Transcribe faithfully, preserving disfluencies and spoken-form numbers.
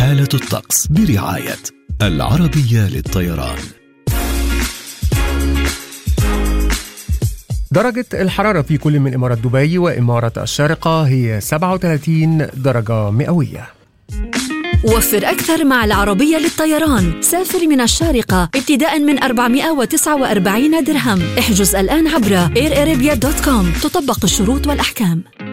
حالة الطقس برعاية العربية للطيران. درجة الحرارة في كل من إمارة دبي وإمارة الشارقة هي سبعة وثلاثين درجة مئوية. وفر أكثر مع العربية للطيران. سافر من الشارقة ابتداء من أربعمائة وتسعة وأربعين درهم. احجز الآن عبر اير ارابيا دوت كوم. تطبق الشروط والأحكام.